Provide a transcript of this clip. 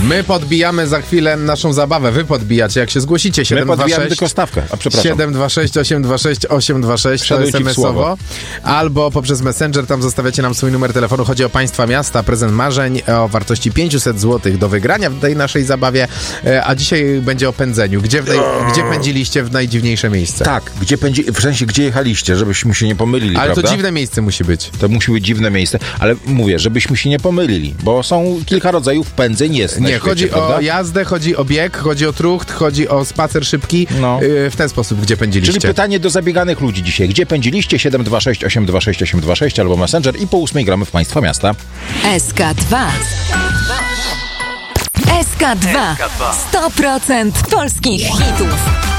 My podbijamy za chwilę naszą zabawę. Wy podbijacie, jak się zgłosicie. 726 podbijamy tylko stawkę. 726 826 826 to SMS-owo. Albo poprzez Messenger, tam zostawiacie nam swój numer telefonu. Chodzi o państwa miasta, prezent marzeń o wartości 500 zł do wygrania w tej naszej zabawie. A dzisiaj będzie o pędzeniu. Gdzie pędziliście w najdziwniejsze miejsce? Tak, w sensie gdzie jechaliście, żebyśmy się nie pomylili, ale prawda? To dziwne miejsce musi być. To musi być dziwne miejsce, ale mówię, żebyśmy się nie pomylili, bo są kilka rodzajów pędzeń jest. Nie, chodzi o jazdę, chodzi o bieg, chodzi o trucht, chodzi o spacer szybki. W ten sposób, gdzie pędziliście. Czyli pytanie do zabieganych ludzi dzisiaj. Gdzie pędziliście? 726 826 826 albo Messenger i po 8 gramy w państwa miasta. SK2. SK2. 100% polskich hitów.